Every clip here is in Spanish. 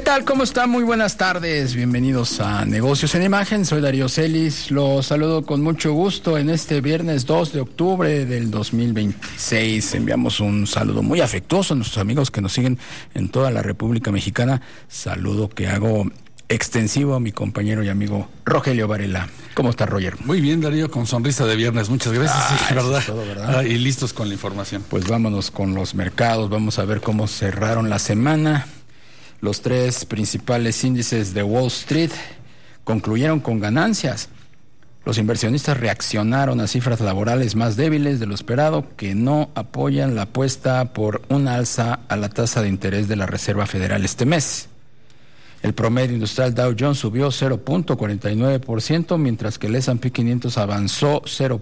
tal? ¿Cómo están? Muy buenas tardes. Bienvenidos a Negocios en Imagen. Soy Darío Celis. Los saludo con mucho gusto en este viernes 2 de octubre del 2026. Enviamos un saludo muy afectuoso a nuestros amigos que nos siguen en toda la República Mexicana. Saludo que hago extensivo a mi compañero y amigo Rogelio Varela. ¿Cómo está, Roger? Muy bien, Darío, con sonrisa de viernes. Muchas gracias. Sí, ¿verdad? Es todo, ¿verdad? Y listos con la información. Pues vámonos con los mercados. Vamos a ver cómo cerraron la semana. Los tres principales índices de Wall Street concluyeron con ganancias. Los inversionistas reaccionaron a cifras laborales más débiles de lo esperado, que no apoyan la apuesta por una alza a la tasa de interés de la Reserva Federal este mes. El promedio industrial Dow Jones subió 0.49%, mientras que el S&P 500 avanzó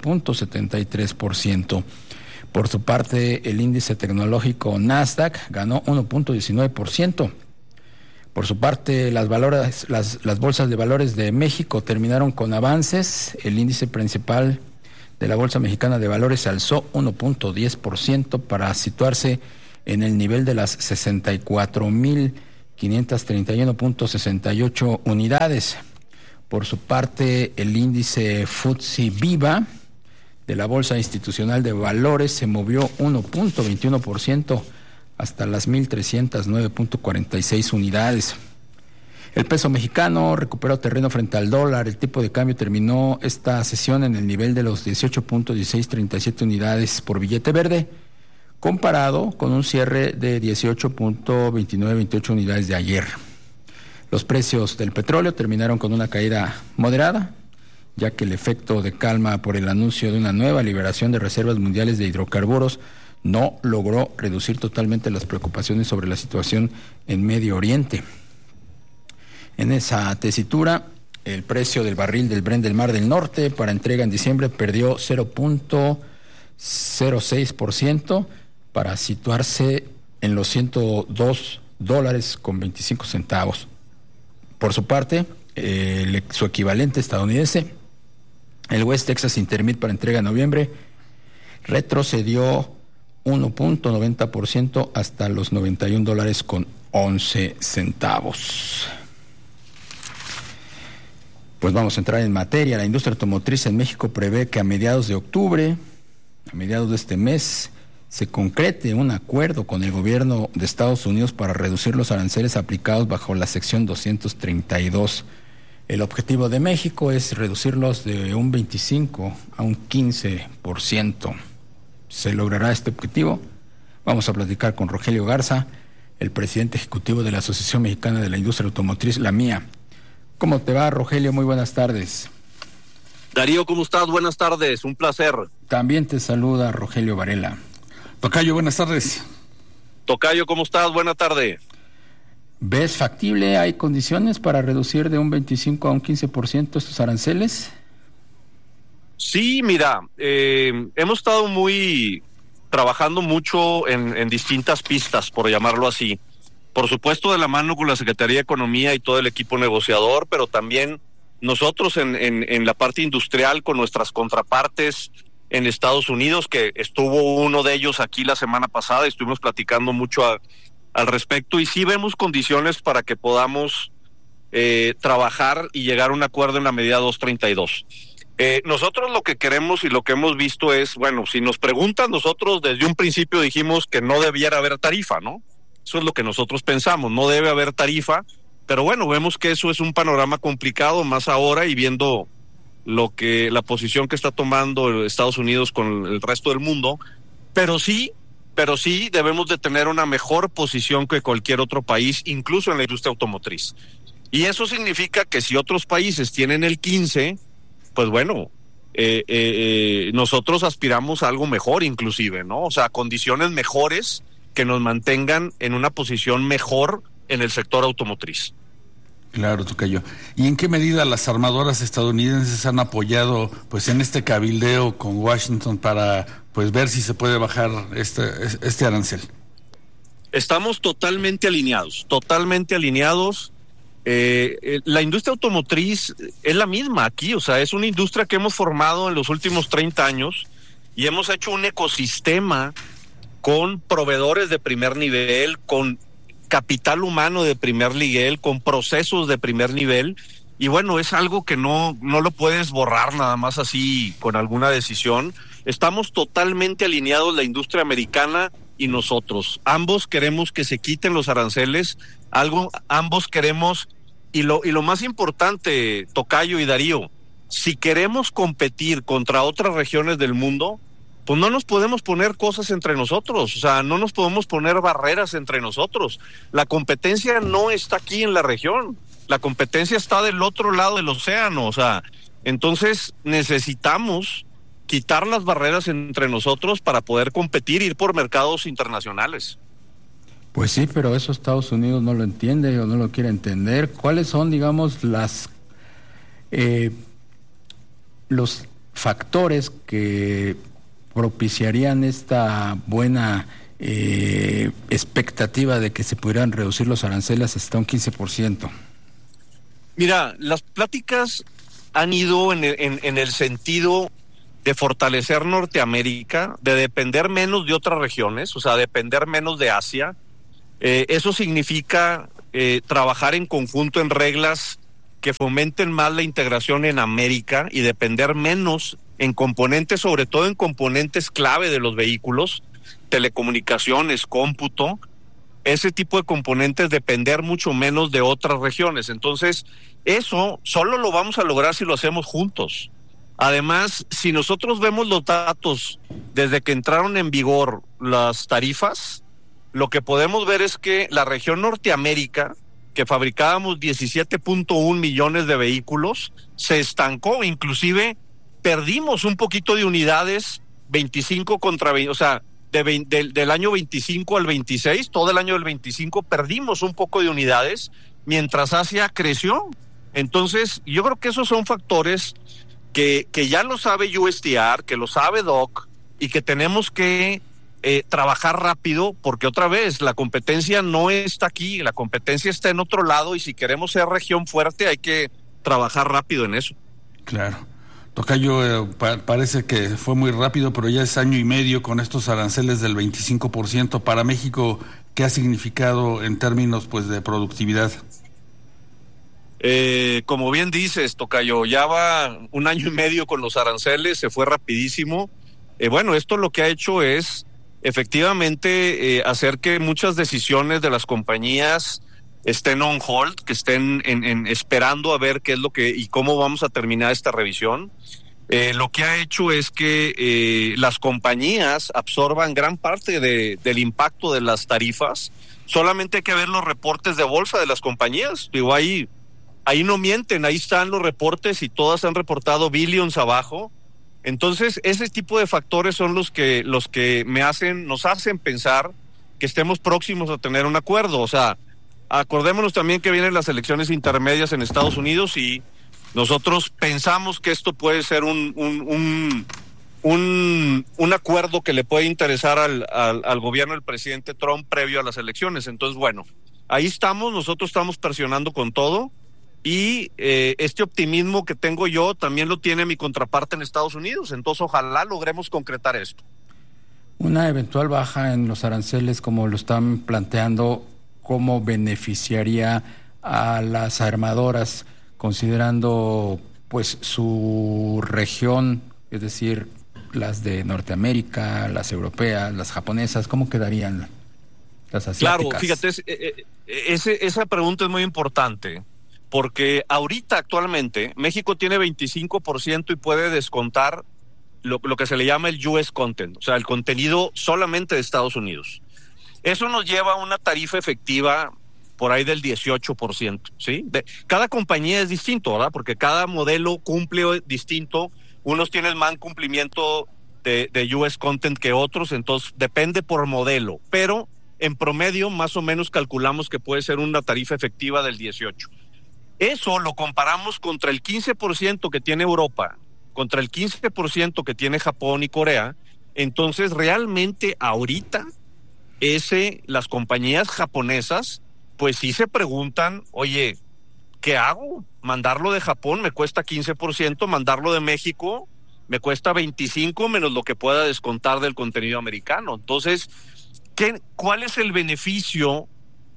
0.73%. Por su parte, el índice tecnológico Nasdaq ganó 1.19%. Por su parte, las bolsas de valores de México terminaron con avances. El índice principal de la Bolsa Mexicana de Valores se alzó 1.10% para situarse en el nivel de las 64.531.68 unidades. Por su parte, el índice FTSE Viva de la Bolsa Institucional de Valores se movió 1.21% hasta las 1.309.46 unidades. El peso mexicano recuperó terreno frente al dólar. El tipo de cambio terminó esta sesión en el nivel de los 18.1637 unidades por billete verde, comparado con un cierre de 18.2928 unidades de ayer. Los precios del petróleo terminaron con una caída moderada, ya que el efecto de calma por el anuncio de una nueva liberación de reservas mundiales de hidrocarburos no logró reducir totalmente las preocupaciones sobre la situación en Medio Oriente. En esa tesitura, el precio del barril del Brent del Mar del Norte para entrega en diciembre perdió 0.06% para situarse en los $102.25. Por su parte, su equivalente estadounidense, el West Texas Intermediate para entrega en noviembre, retrocedió 1.90% hasta los $91.11. Pues vamos a entrar en materia. La industria automotriz en México prevé que a mediados de octubre, a mediados de este mes, se concrete un acuerdo con el gobierno de Estados Unidos para reducir los aranceles aplicados bajo la sección 232. El objetivo de México es reducirlos de un 25 a un 15%. ¿Se logrará este objetivo? Vamos a platicar con Rogelio Garza, el presidente ejecutivo de la Asociación Mexicana de la Industria Automotriz, la MIA. ¿Cómo te va, Rogelio? Muy buenas tardes. Darío, ¿cómo estás? Buenas tardes, un placer. También te saluda Rogelio Varela. Tocayo, buenas tardes. Tocayo, ¿cómo estás? Buena tarde. ¿Ves factible? ¿Hay condiciones para reducir de un 25 a un 15% estos aranceles? Sí, mira, hemos estado trabajando mucho en distintas pistas, por llamarlo así. Por supuesto, de la mano con la Secretaría de Economía y todo el equipo negociador, pero también nosotros en la parte industrial con nuestras contrapartes en Estados Unidos, que estuvo uno de ellos aquí la semana pasada, estuvimos platicando mucho al respecto, y sí vemos condiciones para que podamos trabajar y llegar a un acuerdo en la medida 232. Nosotros lo que queremos y lo que hemos visto es, bueno, si nos preguntan, nosotros desde un principio dijimos que no debiera haber tarifa, ¿no? Eso es lo que nosotros pensamos, no debe haber tarifa, pero bueno, vemos que eso es un panorama complicado, más ahora y viendo la posición que está tomando Estados Unidos con el resto del mundo, pero sí debemos de tener una mejor posición que cualquier otro país, incluso en la industria automotriz. Y eso significa que si otros países tienen el 15%, pues bueno, nosotros aspiramos a algo mejor inclusive, ¿no? O sea, condiciones mejores que nos mantengan en una posición mejor en el sector automotriz. Claro, tocayo. ¿Y en qué medida las armadoras estadounidenses han apoyado pues en este cabildeo con Washington para pues ver si se puede bajar este arancel? Estamos totalmente alineados. La industria automotriz es la misma aquí, o sea, es una industria que hemos formado en los últimos 30 años y hemos hecho un ecosistema con proveedores de primer nivel, con capital humano de primer nivel, con procesos de primer nivel, y bueno, es algo que no lo puedes borrar nada más así con alguna decisión. Estamos totalmente alineados la industria americana y nosotros. Ambos queremos que se quiten los aranceles, ambos queremos, y lo más importante, Tocayo y Darío, si queremos competir contra otras regiones del mundo, pues no nos podemos poner cosas entre nosotros, o sea, no nos podemos poner barreras entre nosotros. La competencia no está aquí en la región, la competencia está del otro lado del océano, o sea, entonces necesitamos quitar las barreras entre nosotros para poder competir, ir por mercados internacionales. Pues sí, pero eso Estados Unidos no lo entiende o no lo quiere entender. ¿Cuáles son, digamos, los factores que propiciarían esta buena expectativa de que se pudieran reducir los aranceles hasta un 15%? Mira, las pláticas han ido en el sentido de fortalecer Norteamérica, de depender menos de otras regiones, o sea, depender menos de Asia. Eso significa trabajar en conjunto en reglas que fomenten más la integración en América y depender menos en componentes, sobre todo en componentes clave de los vehículos, telecomunicaciones, cómputo, ese tipo de componentes, depender mucho menos de otras regiones. Entonces, eso solo lo vamos a lograr si lo hacemos juntos. Además, si nosotros vemos los datos desde que entraron en vigor las tarifas, lo que podemos ver es que la región Norteamérica, que fabricábamos 17.1 millones de vehículos, se estancó, inclusive perdimos un poquito de unidades, 25 contra 20, o sea, del año 25 al 26, todo el año del 25 perdimos un poco de unidades, mientras Asia creció. Entonces, yo creo que esos son factores que ya lo sabe USTR, que lo sabe DOC, y que tenemos que trabajar rápido, porque otra vez la competencia no está aquí, la competencia está en otro lado, y si queremos ser región fuerte hay que trabajar rápido en eso. Claro. Tocayo, parece que fue muy rápido, pero ya es año y medio con estos aranceles del 25%. Para México, ¿qué ha significado en términos pues de productividad? Como bien dices, Tocayo, ya va un año y medio con los aranceles, se fue rapidísimo. Bueno, esto lo que ha hecho es efectivamente hacer que muchas decisiones de las compañías estén on hold, que estén esperando a ver qué es lo que y cómo vamos a terminar esta revisión. Lo que ha hecho es que las compañías absorban gran parte del impacto de las tarifas. Solamente hay que ver los reportes de bolsa de las compañías. Digo, ahí no mienten, ahí están los reportes y todas han reportado billions abajo. Entonces, ese tipo de factores son los que nos hacen pensar que estemos próximos a tener un acuerdo. O sea, acordémonos también que vienen las elecciones intermedias en Estados Unidos y nosotros pensamos que esto puede ser un acuerdo que le puede interesar al gobierno del presidente Trump previo a las elecciones. Entonces, bueno, ahí estamos, nosotros estamos presionando con todo. Y este optimismo que tengo yo también lo tiene mi contraparte en Estados Unidos. Entonces, ojalá logremos concretar esto. Una eventual baja en los aranceles, como lo están planteando, ¿cómo beneficiaría a las armadoras, considerando pues su región, es decir, las de Norteamérica, las europeas, las japonesas? ¿Cómo quedarían las asiáticas? Claro, fíjate, esa pregunta es muy importante. Porque ahorita actualmente México tiene 25% y puede descontar lo que se le llama el US content, o sea, el contenido solamente de Estados Unidos. Eso nos lleva a una tarifa efectiva por ahí del 18%, ¿sí? Cada compañía es distinto, ¿verdad? Porque cada modelo cumple distinto. Unos tienen más cumplimiento de US content que otros, entonces depende por modelo. Pero en promedio, más o menos calculamos que puede ser una tarifa efectiva del 18%. Eso lo comparamos contra el 15% que tiene Europa, contra el 15% que tiene Japón y Corea. Entonces, realmente ahorita las compañías japonesas, pues sí se preguntan, oye, ¿qué hago? Mandarlo de Japón me cuesta 15%, mandarlo de México me cuesta 25% menos lo que pueda descontar del contenido americano. Entonces, ¿cuál es el beneficio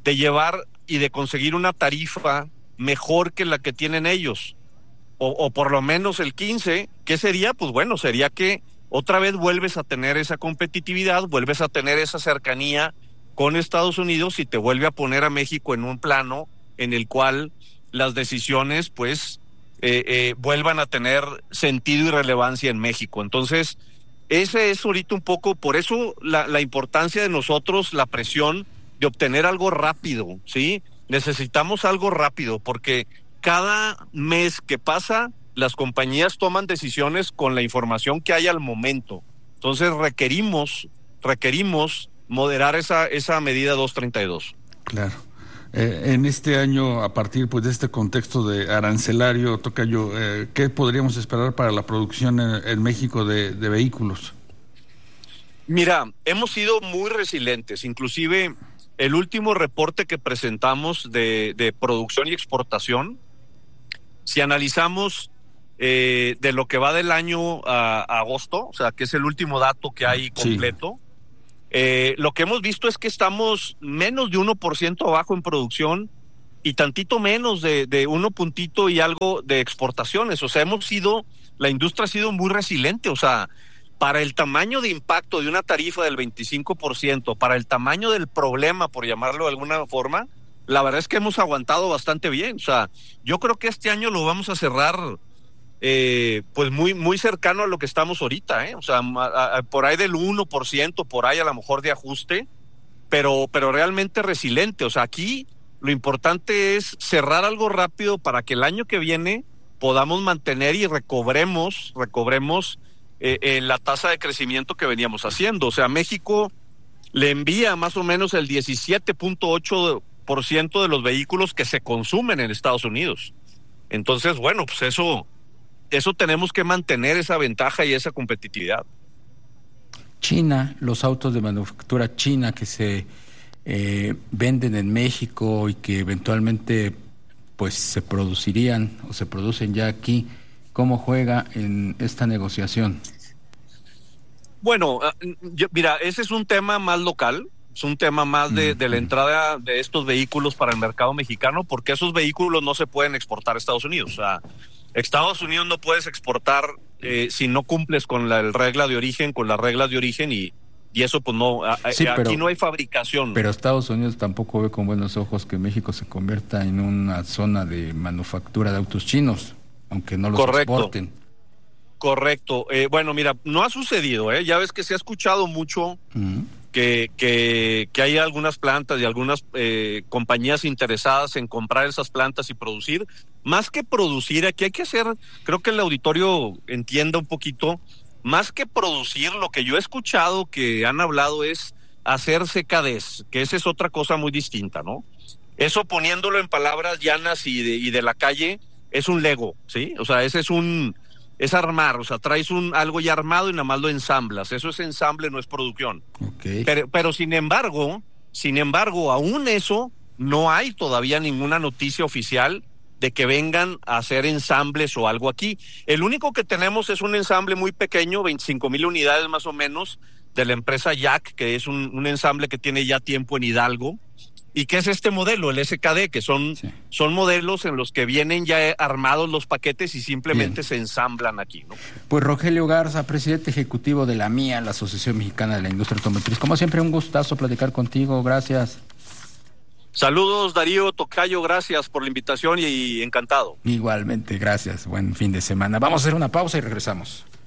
de llevar y de conseguir una tarifa mejor que la que tienen ellos, o por lo menos el 15, ¿qué sería? Pues bueno, sería que otra vez vuelves a tener esa competitividad, vuelves a tener esa cercanía con Estados Unidos y te vuelve a poner a México en un plano en el cual las decisiones pues vuelvan a tener sentido y relevancia en México. Entonces, ese es ahorita un poco, por eso la importancia de nosotros, la presión de obtener algo rápido, ¿sí? Necesitamos algo rápido, porque cada mes que pasa, las compañías toman decisiones con la información que hay al momento. Entonces requerimos moderar esa medida 232. Claro. En este año, a partir pues de este contexto de arancelario, tocayo, ¿qué podríamos esperar para la producción en México de vehículos? Mira, hemos sido muy resilientes, inclusive el último reporte que presentamos de producción y exportación, si analizamos de lo que va del año a agosto, o sea, que es el último dato que hay completo, lo que hemos visto es que estamos menos de 1% abajo en producción y tantito menos de 1 puntito y algo de exportaciones. O sea, la industria ha sido muy resiliente, o sea, para el tamaño de impacto de una tarifa del 25%, para el tamaño del problema, por llamarlo de alguna forma, la verdad es que hemos aguantado bastante bien. O sea, yo creo que este año lo vamos a cerrar pues muy cercano a lo que estamos ahorita, o sea, por ahí del 1%, por ahí a lo mejor de ajuste, pero realmente resiliente. O sea, aquí lo importante es cerrar algo rápido para que el año que viene podamos mantener y recobremos la tasa de crecimiento que veníamos haciendo. O sea, México le envía más o menos el 17.8% de los vehículos que se consumen en Estados Unidos. Entonces, bueno, pues eso tenemos que mantener, esa ventaja y esa competitividad. China, los autos de manufactura china que se venden en México y que eventualmente pues se producirían o se producen ya aquí, ¿cómo juega en esta negociación? Bueno, mira, ese es un tema más local, es un tema más de la entrada de estos vehículos para el mercado mexicano, porque esos vehículos no se pueden exportar a Estados Unidos. O sea, Estados Unidos no puedes exportar si no cumples con la regla de origen, con las reglas de origen, y eso pues no, sí, aquí no hay fabricación. Pero Estados Unidos tampoco ve con buenos ojos que México se convierta en una zona de manufactura de autos chinos, aunque no los exporten. Correcto. Bueno, mira, no ha sucedido, ya ves que se ha escuchado mucho que hay algunas plantas y algunas compañías interesadas en comprar esas plantas y producir. Más que producir, aquí hay que hacer, creo que el auditorio entienda un poquito, más que producir, lo que yo he escuchado que han hablado es hacer CKDs, que esa es otra cosa muy distinta, ¿no? Eso, poniéndolo en palabras llanas y de la calle, es un Lego, ¿sí? O sea, ese es armar, o sea, traes algo ya armado y nada más lo ensamblas. Eso es ensamble, no es producción. Okay. Pero sin embargo, aún eso, no hay todavía ninguna noticia oficial de que vengan a hacer ensambles o algo aquí. El único que tenemos es un ensamble muy pequeño, 25,000 unidades más o menos, de la empresa Jack, que es un ensamble que tiene ya tiempo en Hidalgo. ¿Y qué es este modelo? El SKD, que son modelos en los que vienen ya armados los paquetes y simplemente se ensamblan aquí, ¿no? Pues Rogelio Garza, presidente ejecutivo de la MIA, la Asociación Mexicana de la Industria Automotriz. Como siempre, un gustazo platicar contigo. Gracias. Saludos, Darío, tocayo, gracias por la invitación y encantado. Igualmente, gracias. Buen fin de semana. Vamos a hacer una pausa y regresamos.